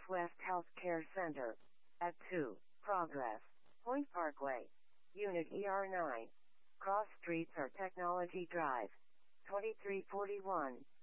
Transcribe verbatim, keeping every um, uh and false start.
Northwest Healthcare Center. At two, Progress Point Parkway. Unit E R nine. Cross streets are Technology Drive. twenty-three forty-one.